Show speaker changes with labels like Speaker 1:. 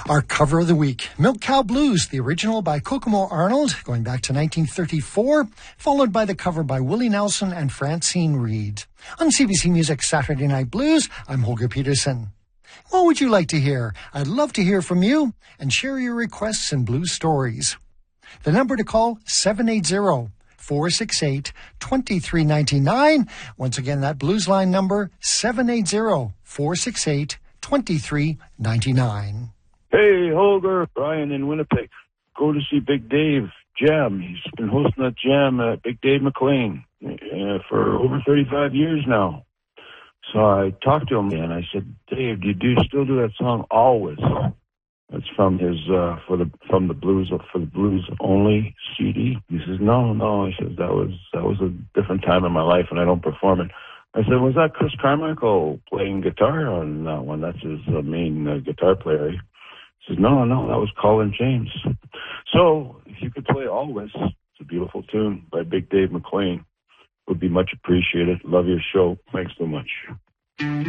Speaker 1: Our cover of the week, Milk Cow Blues, the original by Kokomo Arnold, going back to 1934, followed by the cover by Willie Nelson and Francine Reed. On CBC Music Saturday Night Blues, I'm Holger Peterson. What would you like to hear? I'd love to hear from you and share your requests and blues stories. The number to call, 780-468-2399. Once again, that blues line number, 780-468-2399.
Speaker 2: Hey, Holger, Brian in Winnipeg. Go to see Big Dave Jam. He's been hosting that jam at Big Dave McLean for over 35 years now. So I talked to him and I said, Dave, do you still do that song Always? That's from his from the blues only CD. He says, no. He says that was a different time in my life and I don't perform it. I said, was that Chris Carmichael playing guitar on that one? That's his main guitar player. He says, no, that was Colin James. So if you could play Always, it's a beautiful tune by Big Dave McLean. Would be much appreciated. Love your show. Thanks so much.